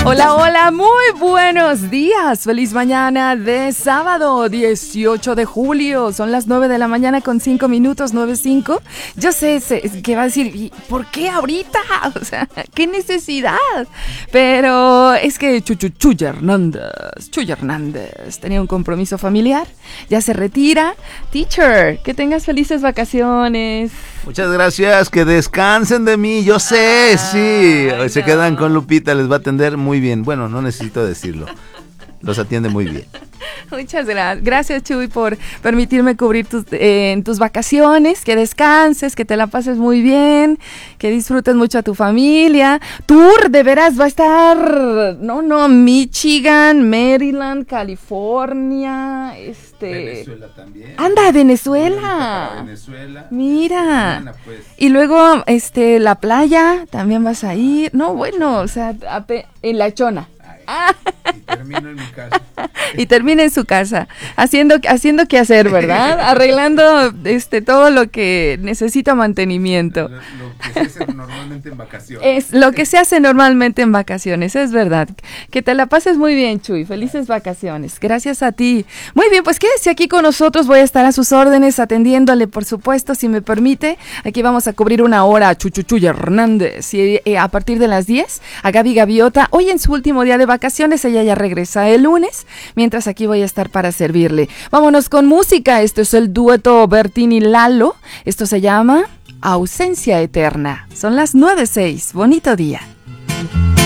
Hola, hola, muy buenos días. Feliz mañana de sábado 18 de julio. Son las 9 de la mañana con 5 minutos, 9:05. Yo sé que va a decir, ¿y por qué ahorita? O sea, ¿qué necesidad? Pero es que Chuy Hernández tenía un compromiso familiar. Ya se retira. Teacher, que tengas felices vacaciones. Muchas gracias, que descansen de mí, yo sé, sí. Hoy se quedan con Lupita, les va a atender muy bien. Bueno, no necesito decirlo, los atiende muy bien. Muchas gracias, Chuy, por permitirme cubrir tus vacaciones, que descanses, que te la pases muy bien, que disfrutes mucho a tu familia. Tour, de veras, va a estar, Michigan, Maryland, California, Venezuela también. Anda, Venezuela. Mira. Mañana, pues. Y luego, la playa, también vas a ir. No, bueno, o sea, en La Chona. Y termino en mi casa. Y termina en su casa, haciendo qué hacer, ¿verdad? Arreglando todo lo que necesita mantenimiento. Lo que se hace normalmente en vacaciones. Es lo que se hace normalmente en vacaciones, es verdad. Que te la pases muy bien, Chuy. Felices vacaciones. Gracias a ti. Muy bien, pues quédese aquí con nosotros. Voy a estar a sus órdenes, atendiéndole, por supuesto, si me permite. Aquí vamos a cubrir una hora a Chuy Hernández. Y a partir de las 10, a Gaby Gaviota. Hoy en su último día de vacaciones, ella ya regresa el lunes. Mientras aquí voy a estar para servirle. Vámonos con música. Esto es el dueto Bertini-Lalo. Esto se llama Ausencia Eterna. Son las 9:06. Bonito día.